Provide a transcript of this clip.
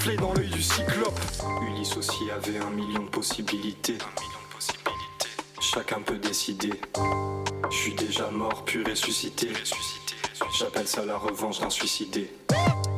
reflet dans l'œil du cyclope. Ulysse aussi avait 1 million de possibilités. Chacun peut décider. Je suis déjà mort puis ressuscité. J'appelle ça la revanche d'un suicidé.